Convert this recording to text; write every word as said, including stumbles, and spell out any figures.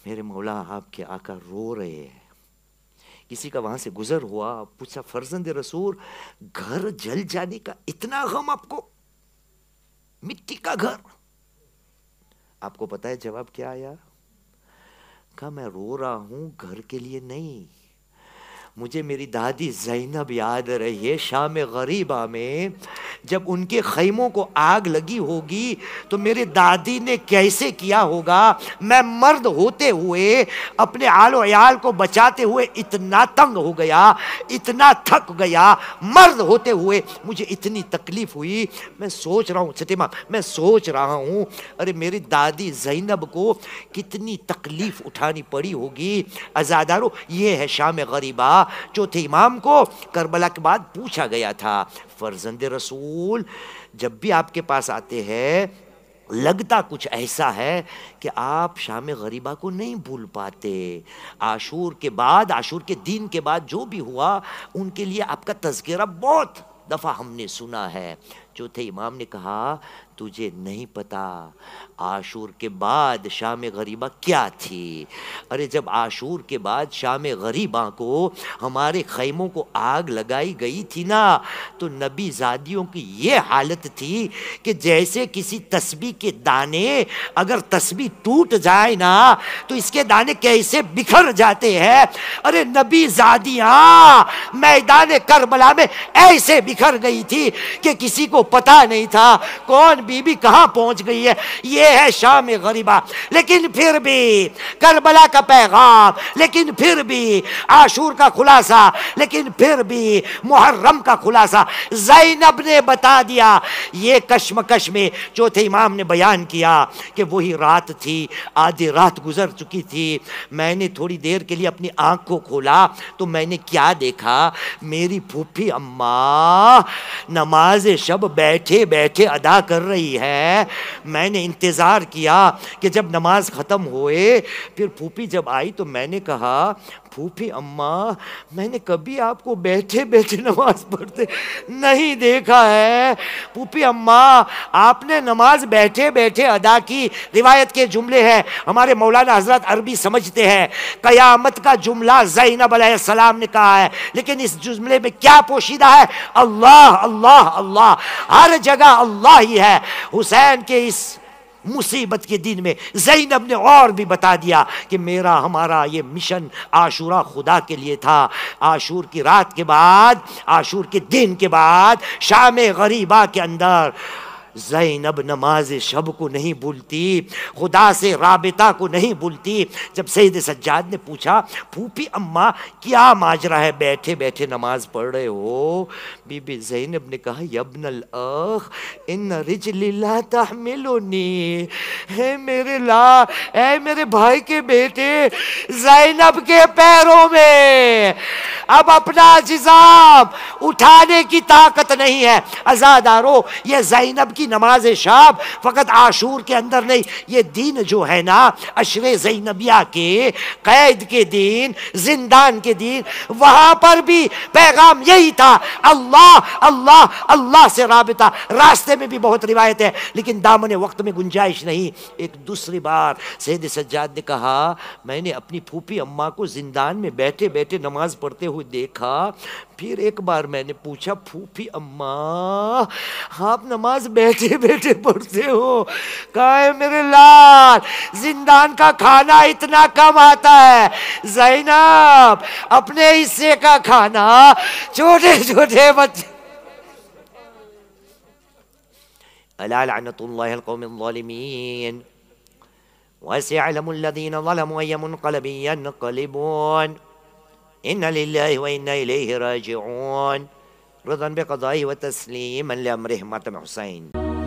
میرے مولا آپ کے آقا رو رہے ہیں. کسی کا وہاں سے گزر ہوا, پوچھا فرزند رسول گھر جل جانے کا اتنا غم آپ کو, مٹی کا گھر. آپ کو پتا ہے جواب کیا آیا؟ کہا میں رو رہا ہوں گھر کے لیے نہیں, مجھے میری دادی زینب یاد رہی ہے شام غریبہ میں جب ان کے خیموں کو آگ لگی ہوگی تو میرے دادی نے کیسے کیا ہوگا. میں مرد ہوتے ہوئے اپنے آل و عیال کو بچاتے ہوئے اتنا تنگ ہو گیا, اتنا تھک گیا, مرد ہوتے ہوئے مجھے اتنی تکلیف ہوئی. میں سوچ رہا ہوں ستیمہ, میں سوچ رہا ہوں ارے میری دادی زینب کو کتنی تکلیف اٹھانی پڑی ہوگی. عزادارو یہ ہے شام غریبہ. چوتھے امام کو کربلا کے بعد پوچھا گیا تھا فرزند رسول جب بھی آپ کے پاس آتے ہیں لگتا کچھ ایسا ہے کہ آپ شام غریبہ کو نہیں بھول پاتے. عاشور کے بعد, عاشور کے دن کے بعد جو بھی ہوا ان کے لیے آپ کا تذکرہ بہت دفعہ ہم نے سنا ہے. چوتھے امام نے کہا تجھے نہیں پتا عاشور کے بعد شام غریبہ کیا تھی. ارے جب عاشور کے بعد شام غریبہ کو ہمارے خیموں کو آگ لگائی گئی تھی نا تو نبی زادیوں کی یہ حالت تھی کہ جیسے کسی تسبیح کے دانے, اگر تسبیح ٹوٹ جائے نا تو اس کے دانے کیسے بکھر جاتے ہیں. ارے نبی زادیاں میدان کربلا میں ایسے بکھر گئی تھی کہ کسی کو پتا نہیں تھا کون بی بی کہاں پہنچ گئی ہے. یہ ہے شام غریبہ. لیکن پھر بھی کربلا کا پیغام, لیکن پھر بھی عاشور کا خلاصہ, لیکن پھر بھی محرم کا خلاصہ زینب نے بتا دیا. یہ کشمکش میں چوتھے امام نے بیان کیا کہ وہی رات تھی, آدھی رات گزر چکی تھی. میں نے تھوڑی دیر کے لیے اپنی آنکھ کو کھولا تو میں نے کیا دیکھا, میری پھوپھی اماں نماز شب بیٹھے بیٹھے ادا کر رہی ہے. میں نے انتظار کیا کہ جب نماز ختم ہوئے پھر پھوپھی جب آئی تو میں نے کہا پھوپھی اماں میں نے کبھی آپ کو بیٹھے بیٹھے نماز پڑھتے نہیں دیکھا ہے. پھوپھی اماں آپ نے نماز بیٹھے بیٹھے ادا کی. روایت کے جملے ہیں, ہمارے مولانا حضرت عربی سمجھتے ہیں. قیامت کا جملہ زینب علیہ السلام نے کہا ہے, لیکن اس جملے میں کیا پوشیدہ ہے؟ اللہ اللہ اللہ, ہر جگہ اللہ ہی ہے. حسین کے اس مصیبت کے دن میں زینب نے اور بھی بتا دیا کہ میرا ہمارا یہ مشن عاشورہ خدا کے لیے تھا. عاشور کی رات کے بعد, عاشور کے دن کے بعد شام غریبہ کے اندر زینب نماز شب کو نہیں بھولتی, خدا سے رابطہ کو نہیں بھولتی. جب سید سجاد نے پوچھا پھوپھی اماں کیا ماجرا ہے بیٹھے بیٹھے نماز پڑھ رہے ہو, بی بی زینب نے کہا یبن الاخ ان رجلی لا تحملنی, اے میرے لا اے میرے بھائی کے بیٹے زینب کے پیروں میں اب اپنا جزام اٹھانے کی طاقت نہیں ہے. عزادارو یہ زینب کی نماز شب فقط عاشور کے اندر نہیں, یہ دین جو ہے نا عشر زینبیہ کے قید کے دین, زندان کے دین, وہاں پر بھی پیغام یہی تھا, اللہ اللہ اللہ سے رابطہ. راستے میں بھی بہت روایت ہے لیکن دامن وقت میں گنجائش نہیں. ایک دوسری بار سید سجاد نے کہا میں نے اپنی پھوپھی اماں کو زندان میں بیٹھے بیٹھے نماز پڑھتے ہوئے دیکھا. پھر ایک بار میں نے پوچھا پھوپھی اماں آپ نماز بیٹھے بیٹھے پڑھتے ہو؟ کہا ہے میرے لال زندان کا کھانا اتنا کم آتا ہے, زینب اپنے حصے کا کھانا چھوٹے چھوٹے بچے. الا لعنت اللہ القوم الظالمین وسيعلم الذين ظلموا أي منقلب ينقلبون إن لله وإنا إليه راجعون رضا بقضائه وتسليما لأمره ماتم حسين.